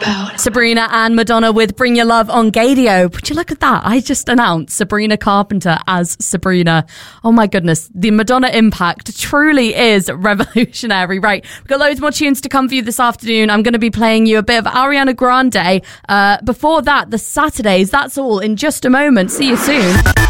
Sabrina and Madonna with Bring Your Love on Gadio. Would you look at that? I just announced Sabrina Carpenter as Sabrina. Oh my goodness. The Madonna impact truly is revolutionary. Right. We've got loads more tunes to come for you this afternoon. I'm going to be playing you a bit of Ariana Grande. Before that, the Saturdays. That's all in just a moment. See you soon.